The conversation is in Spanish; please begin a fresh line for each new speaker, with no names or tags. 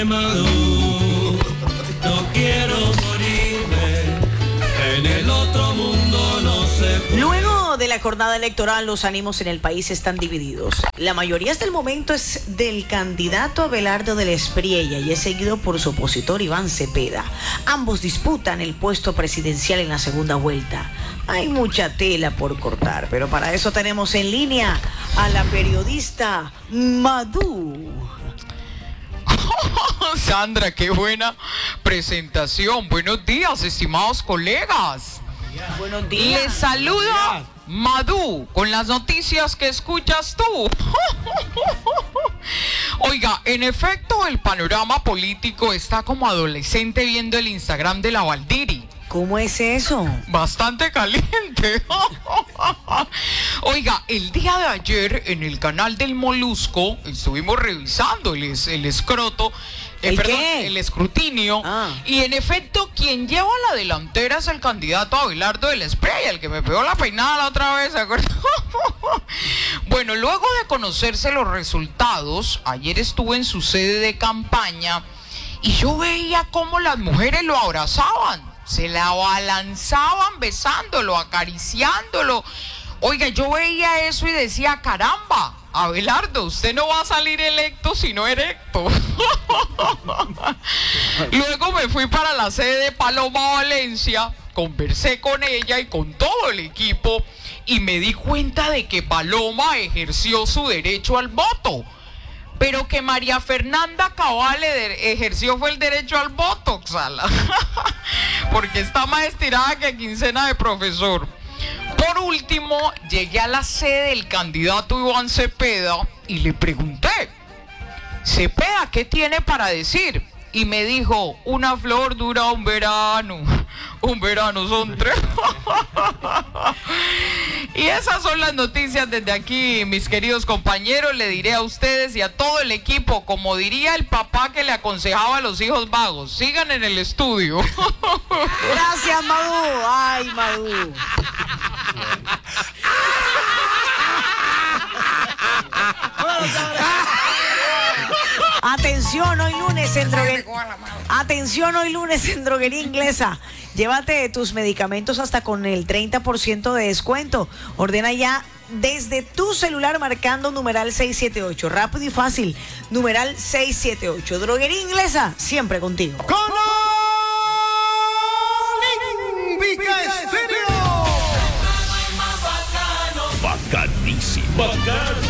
morirme, Madú. No quiero morirme. En el otro mundo no se puede.
Luego de la jornada electoral, los ánimos en el país están divididos. La mayoría hasta el momento es del candidato Abelardo del Espriella y es seguido por su opositor Iván Cepeda. Ambos disputan el puesto presidencial en la segunda vuelta. Hay mucha tela por cortar, pero para eso tenemos en línea a la periodista Madú.
Sandra, qué buena presentación. Buenos días, estimados colegas.
Buenos días.
Les saluda Madú con las noticias que escuchas tú. Oiga, en efecto, el panorama político está como adolescente viendo el Instagram de la Valdiri.
¿Cómo es eso?
Bastante caliente. Oiga, el día de ayer en el canal del Molusco estuvimos revisando el escroto. El escrutinio. Y en efecto, quien lleva la delantera es el candidato Abelardo del Espriella, el que me pegó la peinada la otra vez, ¿se acuerdan? Bueno, luego de conocerse los resultados, ayer estuve en su sede de campaña y yo veía cómo las mujeres lo abrazaban. Se la abalanzaban besándolo, acariciándolo. Oiga, yo veía eso y decía, caramba, Abelardo, usted no va a salir electo sino erecto. Luego me fui para la sede de Paloma Valencia, conversé con ella y con todo el equipo y me di cuenta de que Paloma ejerció su derecho al voto. Pero que María Fernanda Cabal ejerció fue el derecho al voto, Xala. Porque está más estirada que quincena de profesor. Por último, llegué a la sede del candidato Iván Cepeda y le pregunté, Cepeda, ¿qué tiene para decir? Y me dijo, una flor dura un verano son 3. Y esas son las noticias desde aquí, mis queridos compañeros. Le diré a ustedes y a todo el equipo, como diría el papá que le aconsejaba a los hijos vagos, sigan en el estudio.
Gracias, Madú. Ay, Madú. Atención, hoy lunes en droguería. Atención, hoy lunes en Droguería Inglesa. Llévate tus medicamentos hasta con el 30% de descuento. Ordena ya desde tu celular marcando numeral 678. Rápido y fácil. Numeral 678. Droguería Inglesa, siempre contigo.
Con Olímpica Estéreo.
Bacanísimo. Bacano.